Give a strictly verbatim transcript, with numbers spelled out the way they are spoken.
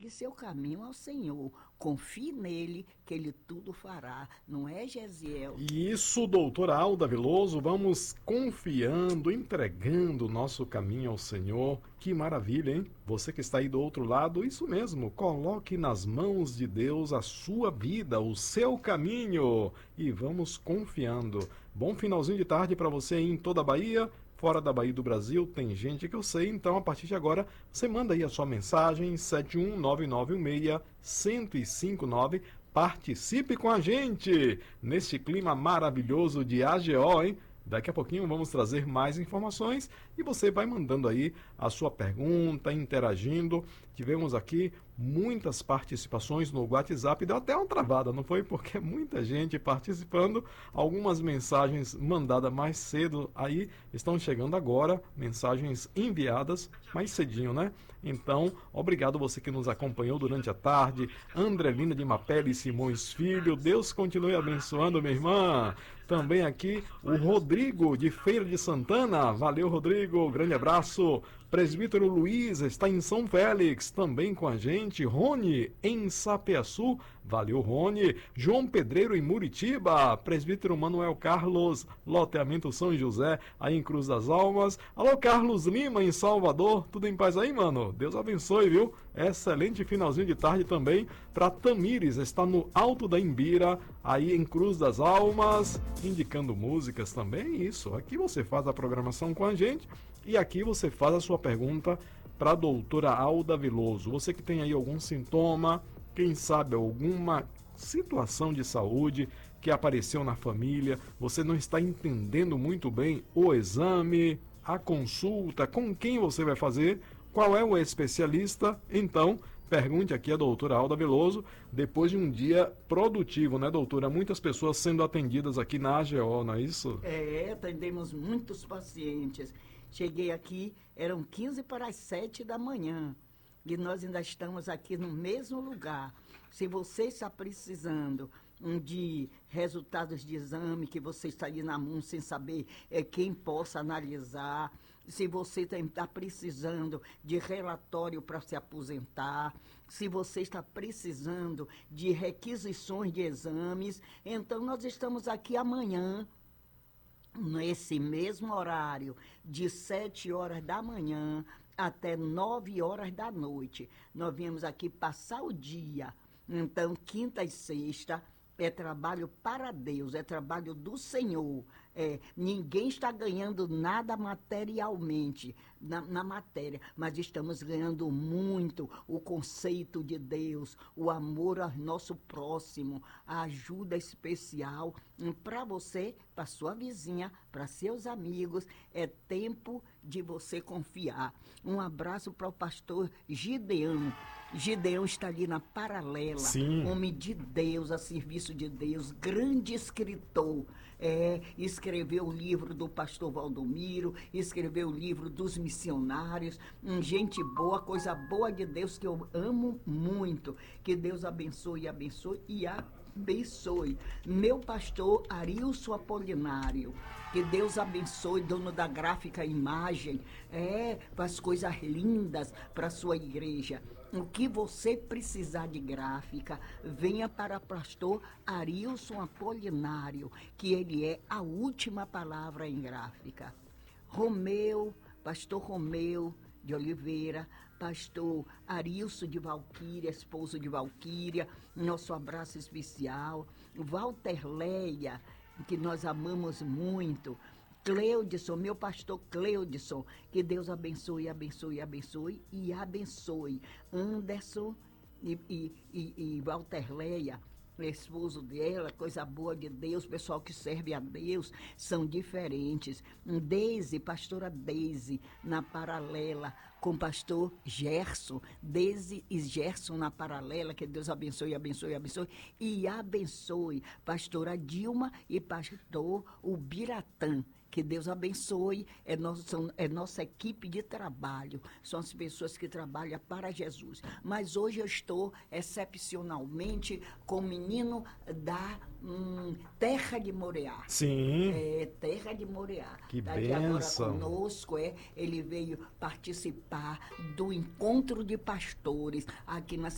entregue seu caminho ao Senhor. Confie nele, que ele tudo fará. Não é, Gesiel? Isso, doutora Alda Veloso, vamos confiando, entregando o nosso caminho ao Senhor. Que maravilha, hein? Você que está aí do outro lado, isso mesmo, coloque nas mãos de Deus a sua vida, o seu caminho, e vamos confiando. Bom finalzinho de tarde para você aí em toda a Bahia. Fora da Bahia do Brasil, tem gente que eu sei, então a partir de agora você manda aí a sua mensagem sete um nove nove um seis, um zero cinco nove. Participe com a gente neste clima maravilhoso de A G O, hein? Daqui a pouquinho vamos trazer mais informações e você vai mandando aí a sua pergunta, interagindo. Tivemos aqui muitas participações no WhatsApp, deu até uma travada, não foi? Porque muita gente participando, algumas mensagens mandadas mais cedo aí estão chegando agora, mensagens enviadas mais cedinho, né? Então, obrigado você que nos acompanhou durante a tarde, Andrelina de Mapele Simões Filho, Deus continue abençoando, minha irmã. Também aqui o Rodrigo de Feira de Santana, valeu Rodrigo, grande abraço. Presbítero Luiz está em São Félix, também com a gente. Rony em Sapeaçu, valeu Rony. João Pedreiro em Muritiba. Presbítero Manuel Carlos, loteamento São José, aí em Cruz das Almas. Alô Carlos Lima em Salvador, tudo em paz aí, mano? Deus abençoe, viu? Excelente finalzinho de tarde também para Tamires, está no Alto da Imbira, aí em Cruz das Almas, indicando músicas também. Isso, aqui você faz a programação com a gente e aqui você faz a sua pergunta para a doutora Alda Veloso. Você que tem aí algum sintoma, quem sabe alguma situação de saúde que apareceu na família, você não está entendendo muito bem o exame, a consulta, com quem você vai fazer, qual é o especialista, então pergunte aqui a doutora Alda Veloso, depois de um dia produtivo, né, doutora? Muitas pessoas sendo atendidas aqui na A G O, não é isso? É, atendemos muitos pacientes. Cheguei aqui, eram quinze para as sete da manhã. E nós ainda estamos aqui no mesmo lugar. Se você está precisando um de resultados de exame, que você está ali na mão sem saber é, quem possa analisar, se você está precisando de relatório para se aposentar, se você está precisando de requisições de exames, então nós estamos aqui amanhã, nesse mesmo horário, de sete horas da manhã até nove horas da noite. Nós viemos aqui passar o dia. Então, quinta e sexta é trabalho para Deus, é trabalho do Senhor. É, ninguém está ganhando nada materialmente na, na matéria, mas estamos ganhando muito o conceito de Deus, o amor ao nosso próximo, a ajuda especial para você, para sua vizinha, para seus amigos. É tempo de você confiar. Um abraço para o pastor Gideão. Gideão está ali na Paralela, Sim. Homem de Deus, a serviço de Deus, grande escritor. É, escreveu o livro do pastor Valdomiro, escreveu o livro dos missionários, hum, gente boa, coisa boa de Deus que eu amo muito. Que Deus abençoe, abençoe e abençoe. Meu pastor Arilson Apolinário, que Deus abençoe, dono da Gráfica Imagem, é, faz coisas lindas para a sua igreja. O que você precisar de gráfica, venha para o pastor Arilson Apolinário, que ele é a última palavra em gráfica. Romeu, pastor Romeu de Oliveira, pastor Arilson de Valquíria, esposo de Valquíria, nosso abraço especial. Walter Leia, que nós amamos muito. Cleudson, meu pastor Cleudson, que Deus abençoe, abençoe, abençoe e abençoe. Anderson e, e, e, e Walter Leia, esposo dela, coisa boa de Deus, pessoal que serve a Deus, são diferentes. Deise, pastora Deise, na Paralela, com pastor Gerson, Deise e Gerson na Paralela, que Deus abençoe, abençoe, abençoe, e abençoe pastora Dilma e pastor Ubiratã. Que Deus abençoe, é, nosso, é nossa equipe de trabalho, são as pessoas que trabalham para Jesus. Mas hoje eu estou excepcionalmente com o menino da hum, Terra de Moriá. Sim. É, Terra de Moriá. Que Está aqui agora bênção. conosco, é, ele veio participar do encontro de pastores aqui na